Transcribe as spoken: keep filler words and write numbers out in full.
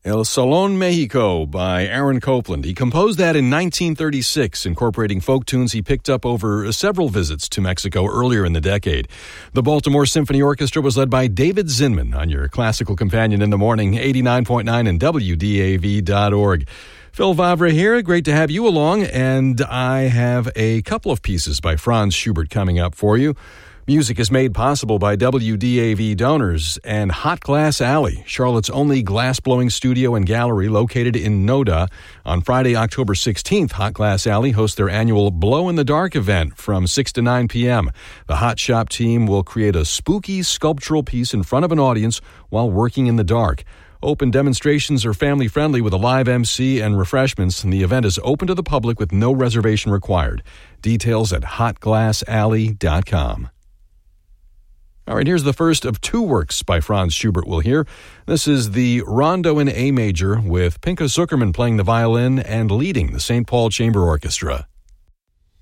El Salón Mexico by Aaron Copland. He composed that in nineteen thirty-six, incorporating folk tunes he picked up over several visits to Mexico earlier in the decade. The Baltimore Symphony Orchestra was led by David Zinman on your classical companion in the morning, eighty-nine point nine and W D A V dot org. Phil Vavra here. Great to have you along, and I have a couple of pieces by Franz Schubert coming up for you. Music is made possible by W D A V donors and Hot Glass Alley, Charlotte's only glass-blowing studio and gallery located in Noda. On Friday, October sixteenth, Hot Glass Alley hosts their annual Blow in the Dark event from six to nine p.m. The Hot Shop team will create a spooky sculptural piece in front of an audience while working in the dark. Open demonstrations are family-friendly with a live M C and refreshments, and the event is open to the public with no reservation required. Details at hot glass alley dot com. All right, here's the first of two works by Franz Schubert we'll hear. This is the Rondo in A major with Pinka Zuckerman playing the violin and leading the Saint Paul Chamber Orchestra.